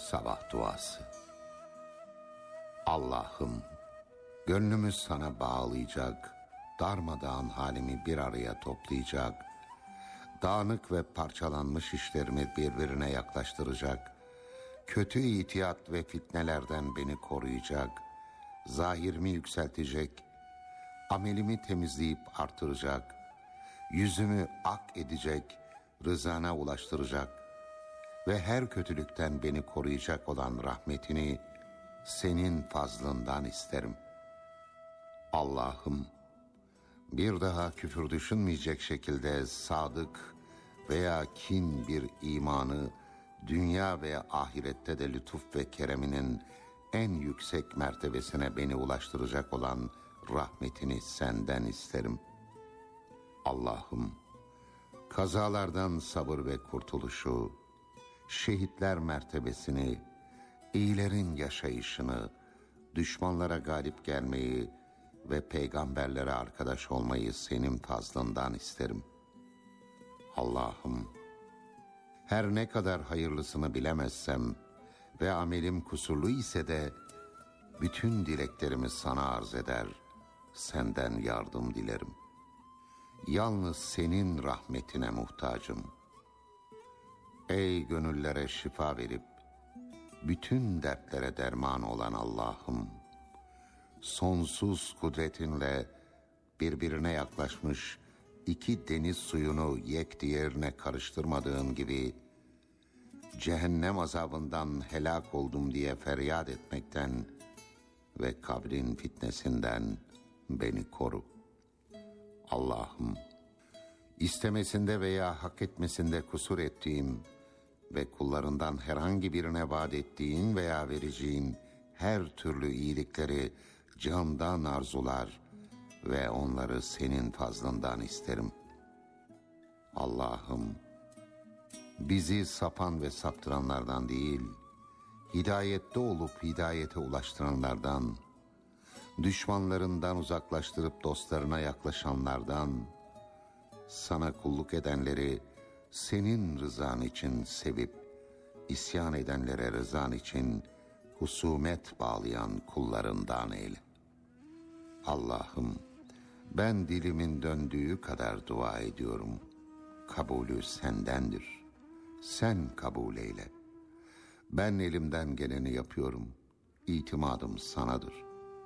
Sabah duası. Allah'ım, gönlümü sana bağlayacak, darmadağın halimi bir araya toplayacak, dağınık ve parçalanmış işlerimi birbirine yaklaştıracak, kötü itiyat ve fitnelerden beni koruyacak, zahirimi yükseltecek, amelimi temizleyip artıracak, yüzümü ak edecek, rızana ulaştıracak ve her kötülükten beni koruyacak olan rahmetini senin fazlından isterim. Allah'ım, bir daha küfür düşünmeyecek şekilde sadık veya kin bir imanı, dünya ve ahirette de lütuf ve kereminin en yüksek mertebesine beni ulaştıracak olan rahmetini senden isterim. Allah'ım, kazalardan sabır ve kurtuluşu, şehitler mertebesini, iyilerin yaşayışını, düşmanlara galip gelmeyi ve peygamberlere arkadaş olmayı senin fazlından isterim. Allah'ım, her ne kadar hayırlısını bilemezsem ve amelim kusurlu ise de bütün dileklerimi sana arz eder, senden yardım dilerim. Yalnız senin rahmetine muhtacım. Ey gönüllere şifa verip bütün dertlere derman olan Allah'ım, sonsuz kudretinle birbirine yaklaşmış iki deniz suyunu yek diğerine karıştırmadığın gibi, cehennem azabından helak oldum diye feryat etmekten ve kabrin fitnesinden beni koru. Allah'ım, istemesinde veya hak etmesinde kusur ettiğim ve kullarından herhangi birine vaat ettiğin veya vereceğin her türlü iyilikleri candan arzular ve onları senin fazlından isterim. Allah'ım, bizi sapan ve saptıranlardan değil, hidayette olup hidayete ulaştıranlardan, düşmanlarından uzaklaştırıp dostlarına yaklaşanlardan, sana kulluk edenleri senin rızan için sevip, isyan edenlere rızan için husumet bağlayan kullarından eyle. Allah'ım, ben dilimin döndüğü kadar dua ediyorum. Kabulü sendendir. Sen kabul eyle. Ben elimden geleni yapıyorum. İtimadım sanadır.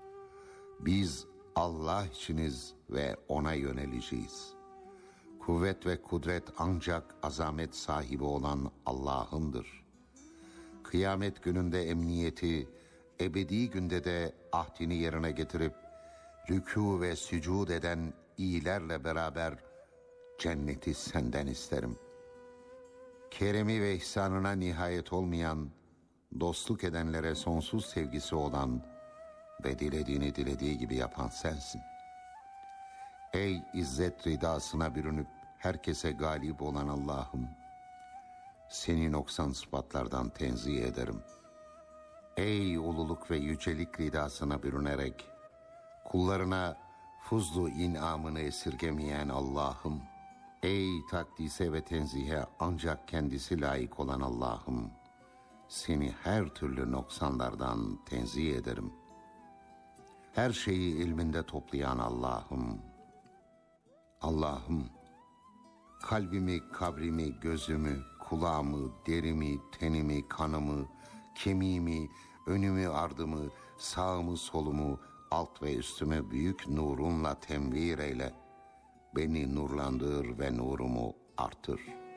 Biz Allah içiniz ve ona yöneleceğiz. Kuvvet ve kudret ancak azamet sahibi olan Allah'ındır. Kıyamet gününde emniyeti, ebedi günde de ahdini yerine getirip, rükû ve sücud eden iyilerle beraber cenneti senden isterim. Keremi ve ihsanına nihayet olmayan, dostluk edenlere sonsuz sevgisi olan ve dilediğini dilediği gibi yapan sensin. Ey izzet ridasına bürünüp herkese galip olan Allah'ım, seni noksan sıfatlardan tenzih ederim. Ey ululuk ve yücelik ridasına bürünerek kullarına fuzlu inamını esirgemeyen Allah'ım, ey takdise ve tenzihe ancak kendisi layık olan Allah'ım, seni her türlü noksanlardan tenzih ederim. Her şeyi ilminde toplayan Allah'ım, Allah'ım, kalbimi, kabrimi, gözümü, kulağımı, derimi, tenimi, kanımı, kemiğimi, önümü, ardımı, sağımı, solumu, alt ve üstümü büyük nurunla tenvir eyle. Beni nurlandır ve nurumu artır.